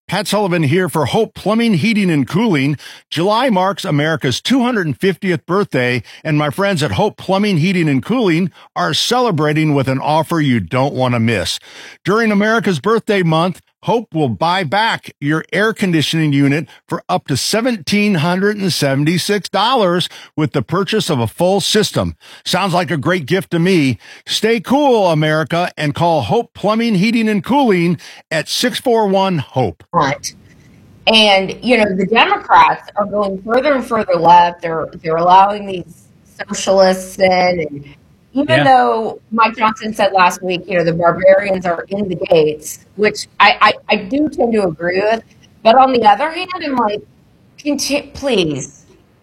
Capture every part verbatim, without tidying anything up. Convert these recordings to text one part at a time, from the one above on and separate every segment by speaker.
Speaker 1: Pat Sullivan here for Hope Plumbing, Heating, and Cooling. July marks America's two hundred fiftieth birthday, and my friends at Hope Plumbing, Heating, and Cooling are celebrating with an offer you don't want to miss. During America's birthday month, Hope will buy back your air conditioning unit for up to one thousand seven hundred seventy-six dollars with the purchase of a full system. Sounds like a great gift to me. Stay cool, America, and call Hope Plumbing, Heating, and Cooling at six four one HOPE.
Speaker 2: And, you know, the Democrats are going further and further left. They're, they're allowing these socialists in, and even yeah. though Mike Johnson said last week, you know, the barbarians are in the gates, which I, I, I do tend to agree with. But on the other hand, I'm like, conti- please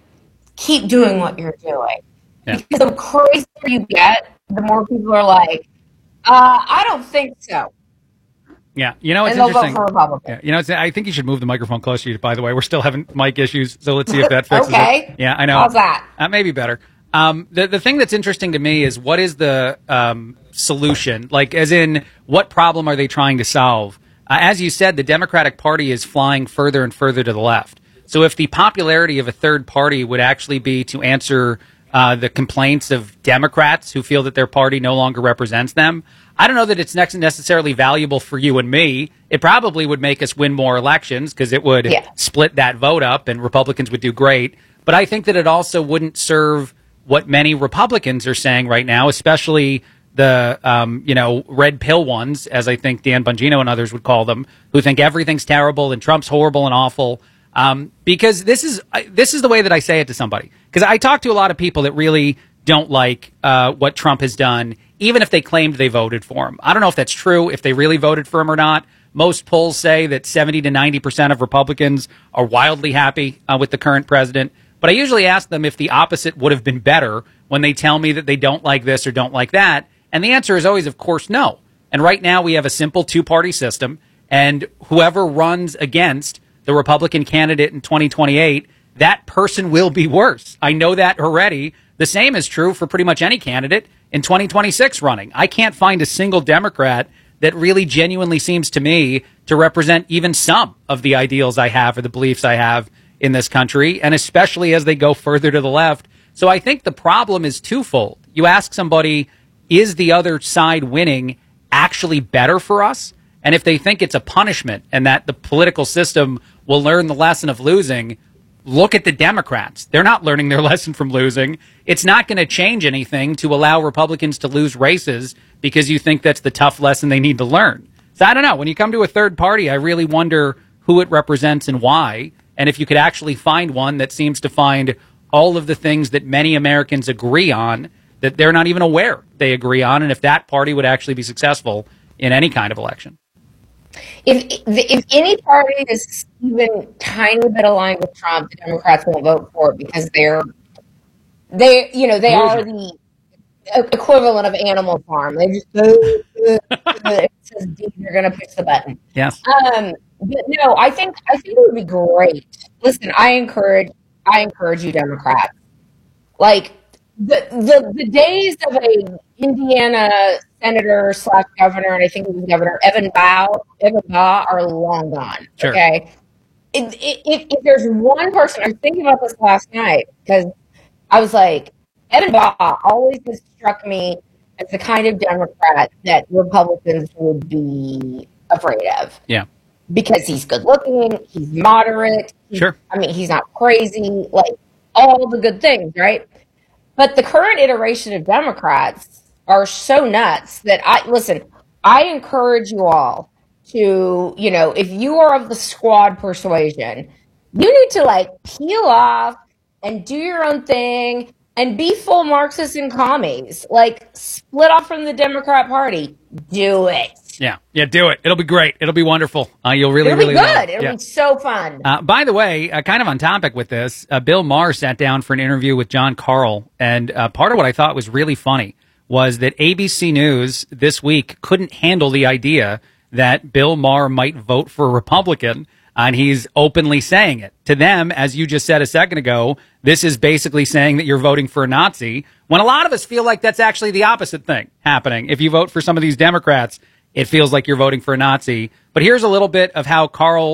Speaker 2: keep doing what you're doing. Yeah. Because the crazier you get, the more people are like, uh, I don't think so.
Speaker 3: Yeah, you know, it's
Speaker 2: and they'll
Speaker 3: interesting.
Speaker 2: vote for Republican.
Speaker 3: Yeah, you know, it's, I think you should move the microphone closer to you, by the way. We're still having mic issues, so let's see if that fixes
Speaker 2: okay.
Speaker 3: it. Yeah, I know.
Speaker 2: How's that?
Speaker 3: Uh, maybe better. Um, the the thing that's interesting to me is what is the um, solution? Like, as in, what problem are they trying to solve? Uh, as you said, the Democratic Party is flying further and further to the left. So if the popularity of a third party would actually be to answer uh, the complaints of Democrats who feel that their party no longer represents them, I don't know that it's next necessarily valuable for you and me. It probably would make us win more elections because it would yeah. split that vote up and Republicans would do great. But I think that it also wouldn't serve what many Republicans are saying right now, especially the, um, you know, red pill ones, as I think Dan Bongino and others would call them, who think everything's terrible and Trump's horrible and awful. Um, because this is this is the way that I say it to somebody. Because I talk to a lot of people that really don't like uh, what Trump has done, even if they claimed they voted for him. I don't know if that's true, if they really voted for him or not. Most polls say that seventy to ninety percent of Republicans are wildly happy uh, with the current president. But I usually ask them if the opposite would have been better when they tell me that they don't like this or don't like that. And the answer is always, of course, no. And right now we have a simple two-party system, and whoever runs against the Republican candidate in twenty twenty-eight, that person will be worse. I know that already. The same is true for pretty much any candidate in twenty twenty-six running. I can't find a single Democrat that really genuinely seems to me to represent even some of the ideals I have or the beliefs I have in this country, and especially as they go further to the left. So I think the problem is twofold. You ask somebody, is the other side winning actually better for us? And if they think it's a punishment and that the political system will learn the lesson of losing, look at the Democrats. They're not learning their lesson from losing. It's not going to change anything to allow Republicans to lose races because you think that's the tough lesson they need to learn. So I don't know. When you come to a third party, I really wonder who it represents and why. And if you could actually find one that seems to find all of the things that many Americans agree on, that they're not even aware they agree on, and if that party would actually be successful in any kind of election.
Speaker 2: If if any party is even tiny bit aligned with Trump, the Democrats won't vote for it because they're they you know they are the equivalent of Animal Farm. They just it says D, they're going to push the button.
Speaker 3: Yes.
Speaker 2: Um. But no, I think I think it would be great. Listen, I encourage I encourage you, Democrats. Like the the the days of a Indiana senator slash governor, and I think he was governor, Evan Baugh, Evan Baugh, are long gone.
Speaker 3: Sure.
Speaker 2: Okay. If, if, if there's one person, I was thinking about this last night because I was like, Evan Baugh always has struck me as the kind of Democrat that Republicans would be afraid of.
Speaker 3: Yeah.
Speaker 2: Because he's good looking, he's moderate. He's,
Speaker 3: sure.
Speaker 2: I mean, he's not crazy, like all the good things, right? But the current iteration of Democrats are so nuts that I, listen, I encourage you all to, you know, if you are of the squad persuasion, you need to like peel off and do your own thing and be full Marxists and commies. Like split off from the Democrat Party. Do it.
Speaker 3: Yeah, yeah, do it. It'll be great. It'll be wonderful. Uh, you'll really,
Speaker 2: It'll be
Speaker 3: really
Speaker 2: good.
Speaker 3: love.
Speaker 2: It'll
Speaker 3: yeah.
Speaker 2: be so fun.
Speaker 3: Uh, by the way, uh, kind of on topic with this, uh, Bill Maher sat down for an interview with John Karl, and uh, part of what I thought was really funny was that A B C News this week couldn't handle the idea that Bill Maher might vote for a Republican, and he's openly saying it. To them, as you just said a second ago, this is basically saying that you're voting for a Nazi, when a lot of us feel like that's actually the opposite thing happening. If you vote for some of these Democrats, it feels like you're voting for a Nazi. But here's a little bit of how Karl